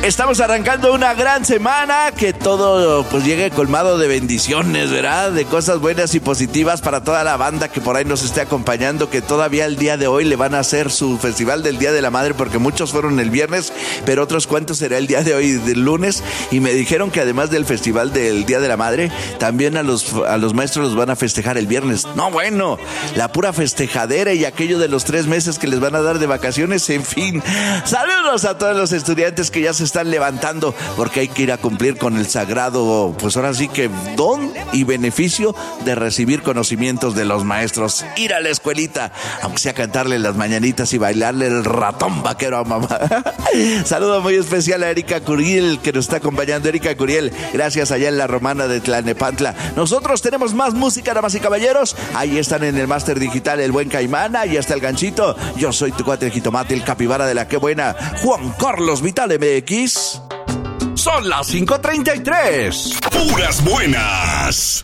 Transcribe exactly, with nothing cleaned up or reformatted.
Estamos arrancando una gran semana, que todo pues llegue colmado de bendiciones, ¿verdad? De cosas buenas y positivas para toda la banda que por ahí nos esté acompañando, que todavía el día de hoy le van a hacer su festival del Día de la Madre, porque muchos fueron el viernes, pero otros cuantos será el día de hoy, del lunes, y me dijeron que además del festival del Día de la Madre, también a los, a los maestros los van a festejar el viernes. No, bueno, la pura festejadera y aquello de los tres meses que les van a dar de vacaciones, en fin. Saludos a todos los estudiantes que ya se están levantando, porque hay que ir a cumplir con el sagrado, pues ahora sí que don y beneficio de recibir conocimientos de los maestros. Ir a la escuelita, aunque sea cantarle las mañanitas y bailarle el ratón vaquero a mamá. Saludo muy especial a Erika Curiel, que nos está acompañando. Erika Curiel, gracias, allá en la Romana de Tlalnepantla. Nosotros tenemos más música, damas y caballeros. Ahí están en el máster digital el buen Caimán, ahí está el ganchito. Yo soy tu cuate el jitomate, el capibara de la que buena, Juan Carlos Vital M X. Son las cinco treinta y tres. Puras buenas.